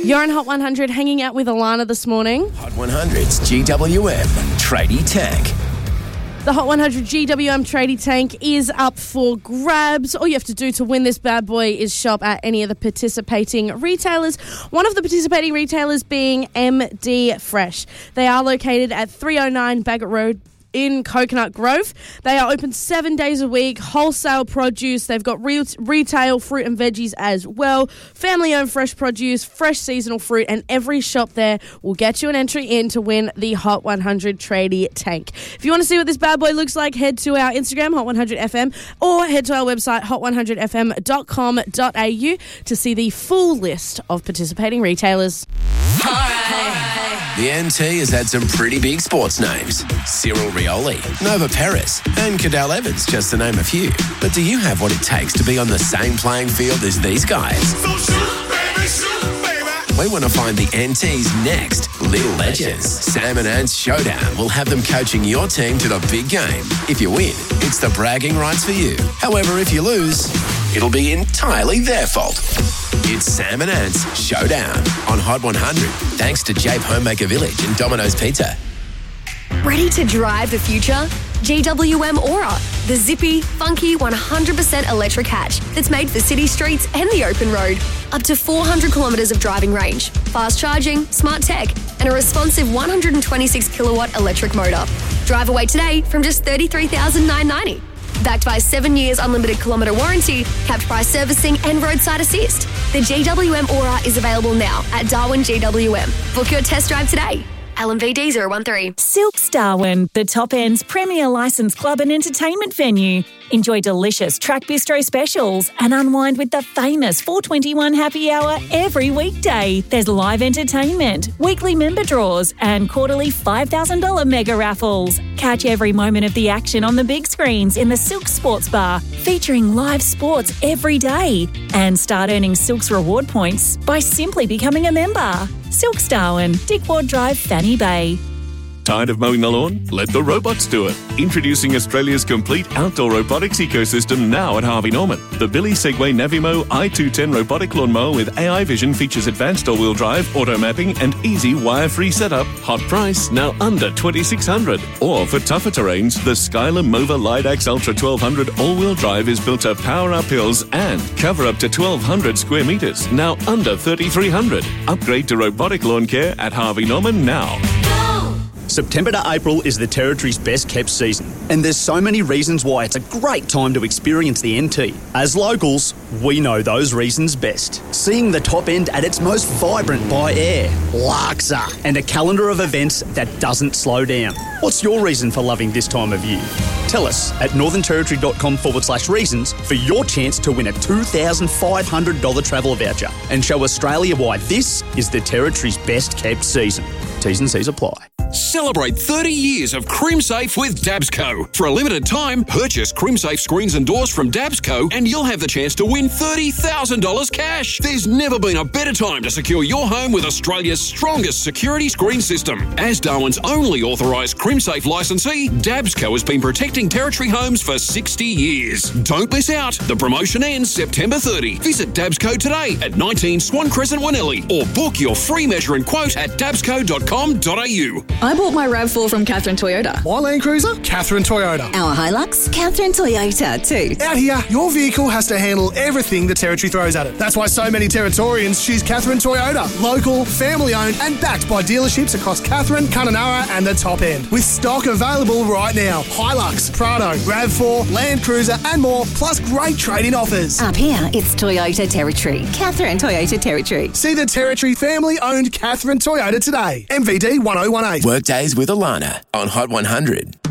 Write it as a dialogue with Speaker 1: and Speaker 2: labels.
Speaker 1: You're on Hot 100 hanging out with Alana this morning.
Speaker 2: Hot 100's GWM Tradie Tank.
Speaker 1: The Hot 100 GWM Tradie Tank is up for grabs. All you have to do to win this bad boy is shop at any of the participating retailers. One of the participating retailers being MD Fresh. They are located at 309 Bagot Road in Coconut Grove. They are open 7 days a week, wholesale produce. They've got retail fruit and veggies as well, family-owned fresh produce, fresh seasonal fruit, and every shop there will get you an entry in to win the Hot 100 Tradie Tank. If you want to see what this bad boy looks like, head to our Instagram, Hot100FM, or head to our website, hot100fm.com.au to see the full list of participating retailers.
Speaker 2: The NT has had some pretty big sports names. Cyril Rioli, Nova Perez, and Cadell Evans, just to name a few. But do you have what it takes to be on the same playing field as these guys?
Speaker 3: So shoot, baby.
Speaker 2: We want to find the NT's next little legends. Sam and Ant's Showdown will have them coaching your team to the big game. If you win, it's the bragging rights for you. However, if you lose, it'll be entirely their fault. It's Sam and Ant's Showdown on Hot 100, thanks to Jape Homemaker Village and Domino's Pizza.
Speaker 4: Ready to drive the future? GWM Aura, the zippy, funky 100% electric hatch that's made for city streets and the open road. Up to 400 kilometres of driving range, fast charging, smart tech, and a responsive 126 kilowatt electric motor. Drive away today from just $33,990. Backed by 7 years unlimited kilometre warranty, capped price servicing and roadside assist. The GWM Aura is available now at Darwin GWM. Book your test drive today. LMVD 013.
Speaker 5: Silks Darwin, the top end's premier licensed club and entertainment venue. Enjoy delicious track bistro specials and unwind with the famous 421 happy hour every weekday. There's live entertainment, weekly member draws, and quarterly $5,000 mega raffles. Catch every moment of the action on the big screens in the Silks Sports Bar, featuring live sports every day. And start earning Silks reward points by simply becoming a member. Silks Darwin, Dick Ward Drive, Fanny Bay.
Speaker 6: Tired of mowing the lawn? Let the robots do it. Introducing Australia's complete outdoor robotics ecosystem now at Harvey Norman. The Billy Segway Navimo i210 robotic lawnmower with AI vision features advanced all-wheel drive, auto mapping, and easy wire-free setup. Hot price, now under $2,600. Or for tougher terrains, the Skyler Mova Lidax Ultra 1200 all-wheel drive is built to power up hills and cover up to 1,200 square metres, now under $3,300. Upgrade to robotic lawn care at Harvey Norman now.
Speaker 7: September to April is the Territory's best kept season, and there's so many reasons why it's a great time to experience the NT. As locals, we know those reasons best. Seeing the top end at its most vibrant by air, Larksa, and a calendar of events that doesn't slow down. What's your reason for loving this time of year? Tell us at northernterritory.com/reasons for your chance to win a $2,500 travel voucher and show Australia why this is the Territory's best kept season. T's and C's apply.
Speaker 8: Celebrate 30 years of CrimSafe with Dabsco. For a limited time, purchase CrimSafe screens and doors from Dabsco and you'll have the chance to win $30,000 cash. There's never been a better time to secure your home with Australia's strongest security screen system. As Darwin's only authorised CrimSafe licensee, Dabsco has been protecting Territory homes for 60 years. Don't miss out. The promotion ends September 30. Visit Dabsco today at 19 Swan Crescent, Wanelli, or book your free measure and quote at dabsco.com.au.
Speaker 9: I bought my RAV4 from Catherine Toyota.
Speaker 10: My Land Cruiser? Catherine Toyota.
Speaker 9: Our Hilux? Catherine Toyota too.
Speaker 10: Out here, your vehicle has to handle everything the Territory throws at it. That's why so many Territorians choose Catherine Toyota. Local, family-owned and backed by dealerships across Catherine, Kununurra and the top end. With stock available right now. Hilux, Prado, RAV4, Land Cruiser and more, plus great trade-in offers.
Speaker 9: Up here, it's Toyota Territory. Catherine Toyota Territory.
Speaker 10: See the Territory family-owned Catherine Toyota today. MVD 1018.
Speaker 2: Workdays with Alana on Hot 100.